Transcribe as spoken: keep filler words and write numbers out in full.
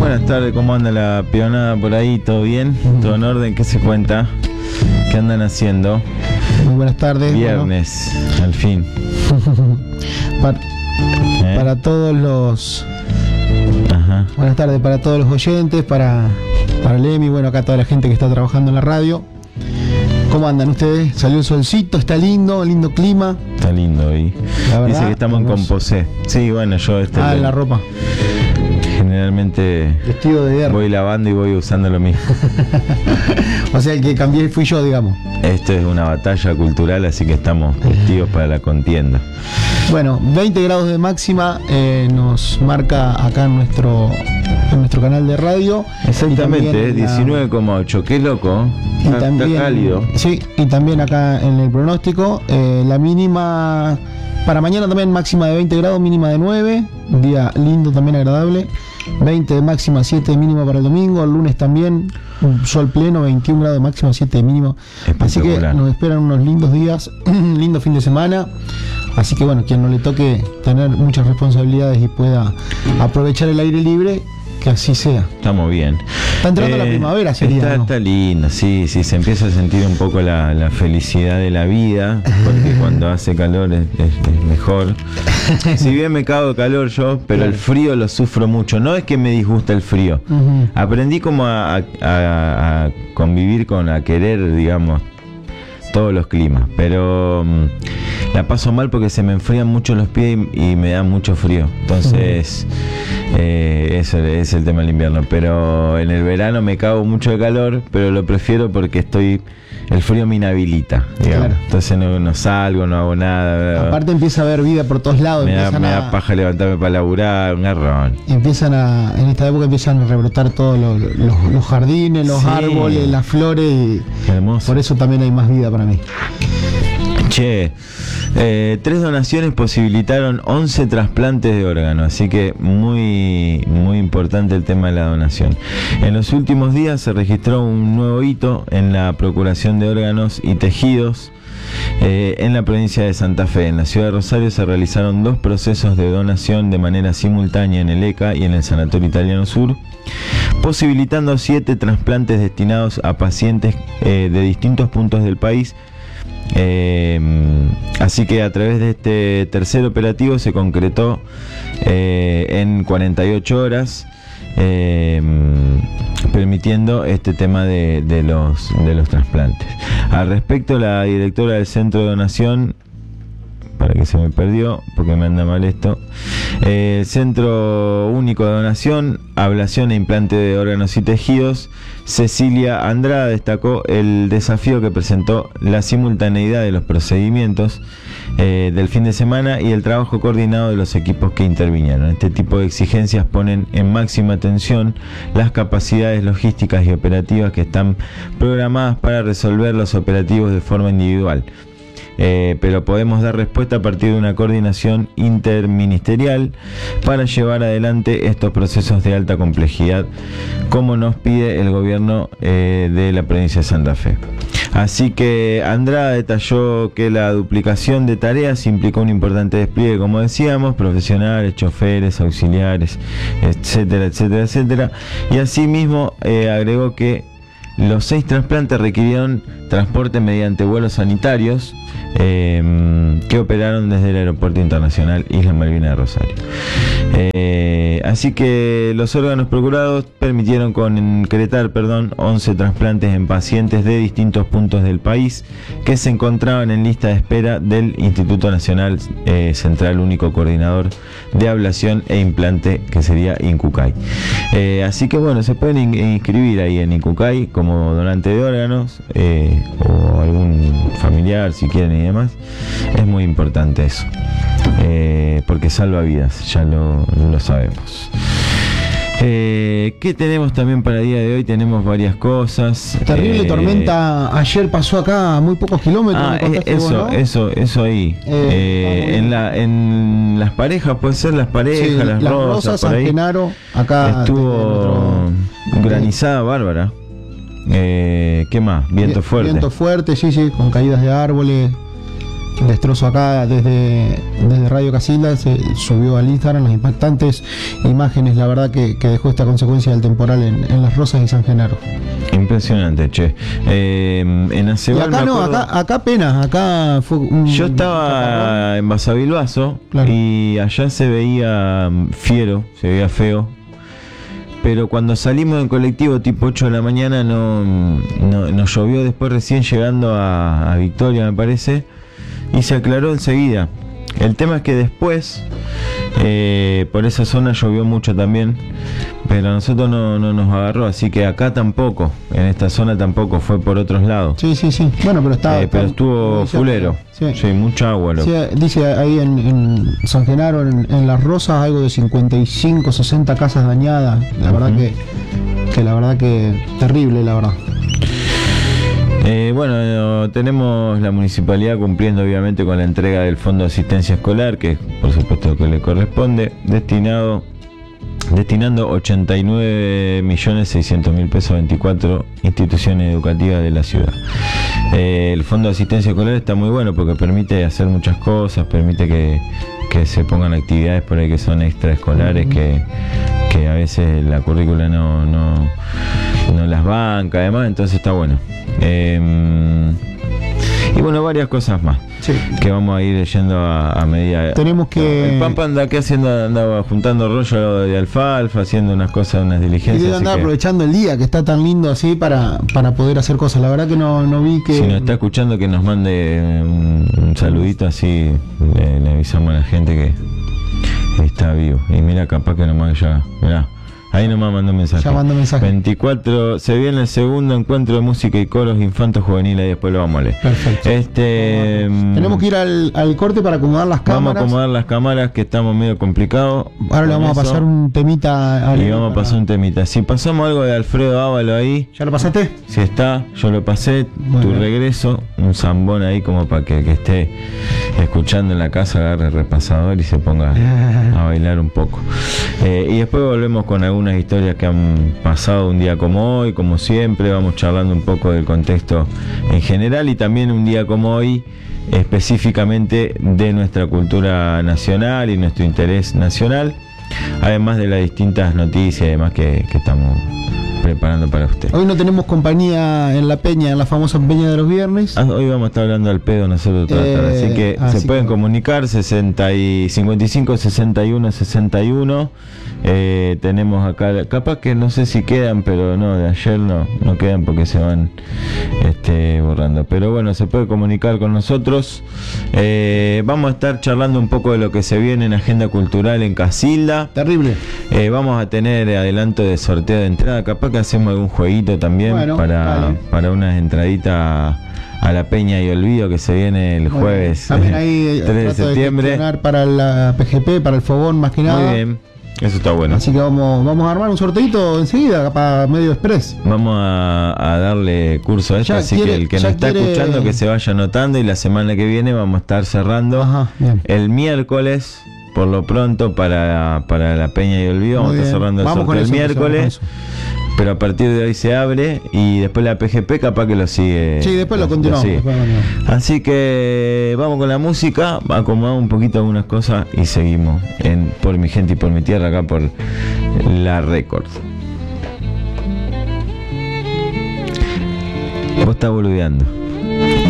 Buenas tardes, ¿cómo anda la peonada por ahí? ¿Todo bien? ¿Todo en orden? ¿Qué se cuenta? ¿Qué andan haciendo? Muy buenas tardes. Viernes, bueno. Al fin. para, ¿Eh? para todos los... Ajá. Buenas tardes para todos los oyentes, para, para Lemi, bueno, acá toda la gente que está trabajando en la radio. ¿Cómo andan ustedes? Salió el solcito, está lindo, lindo clima. Está lindo hoy. Dice que estamos en Composé. Sí, bueno, yo... Este ah, en la ropa. Generalmente vestido de guerra. Voy lavando y voy usando lo mismo. O sea, el que cambié fui yo, digamos. Esto es una batalla cultural, así que estamos vestidos para la contienda. Bueno, veinte grados de máxima eh, nos marca acá en nuestro en nuestro canal de radio. Exactamente, diecinueve coma ocho, qué loco. Y está, también, está cálido. Sí, y también acá en el pronóstico, eh, la mínima para mañana también máxima de veinte grados, mínima de nueve. Un día lindo, también agradable. veinte de máxima, siete de mínima para el domingo. El lunes también un sol pleno, veintiún grados de máxima, siete de mínimo. Así que nos esperan unos lindos días, un lindo fin de semana. Así que bueno, quien no le toque tener muchas responsabilidades y pueda aprovechar el aire libre, que así sea. Estamos bien. Está entrando eh, la primavera, sería, está, ¿no? Está lindo, sí, sí, se empieza a sentir un poco la, la felicidad de la vida, porque cuando hace calor es, es, es mejor. Si bien me cago de calor yo, pero claro, el frío lo sufro mucho. No es que me disgusta el frío. Uh-huh. Aprendí como a, a, a, a convivir con, a querer, digamos, todos los climas, pero um, la paso mal porque se me enfrían mucho los pies y, y me da mucho frío. Entonces, uh-huh. eh, eso es el tema del invierno. Pero en el verano me cago mucho de calor, pero lo prefiero porque estoy... El frío me inhabilita, digamos. Claro. Entonces no, no salgo, no hago nada. Aparte empieza a haber vida por todos lados. Me da, me da paja levantarme para laburar, un garrón. Empiezan a, en esta época empiezan a rebrotar todos los, los, los jardines, los sí. árboles, las flores. Y qué hermoso. Por eso también hay más vida para mí. Che, eh, tres donaciones posibilitaron once trasplantes de órganos, así que muy, muy importante el tema de la donación. En los últimos días se registró un nuevo hito en la procuración de órganos y tejidos eh, en la provincia de Santa Fe. En la ciudad de Rosario se realizaron dos procesos de donación de manera simultánea en el E C A y en el Sanatorio Italiano Sur, posibilitando siete trasplantes destinados a pacientes eh, de distintos puntos del país. Eh, así que a través de este tercer operativo se concretó eh, en cuarenta y ocho horas, eh, permitiendo este tema de, de los de los trasplantes. Al respecto, la directora del centro de donación, para que se me perdió porque me anda mal esto, eh, Centro Único de Donación, Ablación e Implante de Órganos y Tejidos, Cecilia Andrada, destacó el desafío que presentó la simultaneidad de los procedimientos eh, del fin de semana y el trabajo coordinado de los equipos que intervinieron. Este tipo de exigencias ponen en máxima tensión las capacidades logísticas y operativas que están programadas para resolver los operativos de forma individual. Eh, pero podemos dar respuesta a partir de una coordinación interministerial para llevar adelante estos procesos de alta complejidad, como nos pide el gobierno eh, de la provincia de Santa Fe. Así que Andrada detalló que la duplicación de tareas implicó un importante despliegue, como decíamos, profesionales, choferes, auxiliares, etcétera, etcétera, etcétera. Y asimismo eh, agregó que los seis trasplantes requirieron transporte mediante vuelos sanitarios eh, que operaron desde el Aeropuerto Internacional Isla Malvina de Rosario. Eh, así que los órganos procurados permitieron concretar, perdón, once trasplantes en pacientes de distintos puntos del país que se encontraban en lista de espera del Instituto Nacional eh, Central Único Coordinador de Ablación e Implante, que sería INCUCAI. Eh, así que bueno, se pueden in- inscribir ahí en INCUCAI como donante de órganos eh, o algún familiar si quieren y demás. Es muy importante eso, eh, porque salva vidas, ya lo, lo sabemos. Eh, ¿Qué tenemos también para el día de hoy? Tenemos varias cosas. Terrible eh, tormenta ayer pasó acá a muy pocos kilómetros. Ah, eh, eso, vos, ¿no? eso, eso ahí. Eh, eh, en la, en las parejas, puede ser las parejas, sí, las, las rosas, rosas por San ahí. Genaro, acá estuvo otro, granizada, bárbara. Eh, ¿Qué más? Viento fuerte. Viento fuerte, sí, sí, con caídas de árboles. destrozo acá desde, desde Radio Casilda. Se subió al Instagram las impactantes imágenes, la verdad, que, que dejó esta consecuencia del temporal en, en Las Rosas y San Genaro. Impresionante, che. Eh, en Acebal, y acá no, acuerdo, acá, acá apenas, acá fue un, yo estaba en Basavilbaso, claro, y allá se veía fiero, se veía feo. Pero cuando salimos en colectivo tipo ocho de la mañana no, no nos llovió después recién llegando a, a Victoria, me parece, y se aclaró enseguida. El tema es que después eh, por esa zona llovió mucho también, pero a nosotros no, no nos agarró, así que acá tampoco, en esta zona tampoco, fue por otros lados. Sí, sí, sí. Bueno, pero estaba. Eh, pero estuvo dice, fulero. Sí, sí, mucha agua. Sí, dice ahí en, en San Genaro, en, en Las Rosas, algo de cincuenta y cinco, sesenta casas dañadas. La verdad uh-huh. que, que la verdad que terrible, la verdad. Eh, bueno, tenemos la municipalidad cumpliendo obviamente con la entrega del Fondo de Asistencia Escolar, que por supuesto que le corresponde, destinado destinando ochenta y nueve millones seiscientos mil pesos a veinticuatro instituciones educativas de la ciudad. Eh, el Fondo de Asistencia Escolar está muy bueno porque permite hacer muchas cosas, permite que, que se pongan actividades por ahí que son extraescolares, que, que a veces la currícula no, no, no las banca, además, entonces está bueno. Eh, y bueno, varias cosas más, sí, que vamos a ir leyendo a, a medida. Tenemos que... El Pampa anda aquí haciendo, andaba juntando rollo de alfalfa, haciendo unas cosas, unas diligencias. Y debe andar aprovechando el día, que está tan lindo así, para, para poder hacer cosas. La verdad que no, no vi que... Si nos está escuchando, que nos mande un, un saludito, así le, le avisamos a la gente que está vivo. Y mira, capaz que nomás ya... Mirá. Ahí nomás mandó mensaje. Ya mandó mensaje. veinticuatro, se viene el segundo encuentro de música y coros infantos juveniles y después lo vamos a leer. Perfecto. Este, Tenemos que ir al, al corte para acomodar las cámaras. Vamos a acomodar las cámaras, que estamos medio complicados. Ahora le vamos eso. a pasar un temita. A y vamos para... a pasar un temita. Si pasamos algo de Alfredo Ávalo ahí. ¿Ya lo pasaste? Si está, yo lo pasé. Muy tu bien. Regreso, un zambón ahí como para que, que esté escuchando en la casa, agarre el repasador y se ponga a bailar un poco. Eh, y después volvemos con algunas historias que han pasado un día como hoy, como siempre, vamos charlando un poco del contexto en general y también un día como hoy específicamente de nuestra cultura nacional y nuestro interés nacional, además de las distintas noticias y demás que, que estamos preparando para usted. Hoy no tenemos compañía en la peña, en la famosa peña de los viernes. Ah, hoy vamos a estar hablando al pedo nosotros toda la tarde, eh, así que así se pueden que... comunicar sesenta y cincuenta y cinco, sesenta y uno, sesenta y uno. Eh, tenemos acá, capaz que no sé si quedan, pero no, de ayer no, no quedan porque se van este, borrando. Pero bueno, se puede comunicar con nosotros. Eh, vamos a estar charlando un poco de lo que se viene en Agenda Cultural en Casilda. Terrible. Eh, vamos a tener adelanto de sorteo de entrada, capaz que hacemos algún jueguito también, bueno, para, vale. para unas entraditas a la Peña y Olvido que se viene el jueves también ahí, tres de septiembre de para la P G P, para el fogón más que nada. Muy bien, eso está bueno. Así que vamos, vamos a armar un sorteito enseguida para medio express. Vamos a, a darle curso a esto, ya así quiere, que el que nos está quiere... escuchando que se vaya anotando y la semana que viene vamos a estar cerrando. Ajá, el miércoles. Por lo pronto para, para la Peña y Olvido vamos a estar cerrando el vamos sorteo el miércoles, pero a partir de hoy se abre y después la P G P capaz que lo sigue. Sí, después lo continuamos. Lo después Así que vamos con la música, acomodamos un poquito algunas cosas y seguimos en Por mi gente y por mi tierra, acá por la Record. Vos estás boludeando.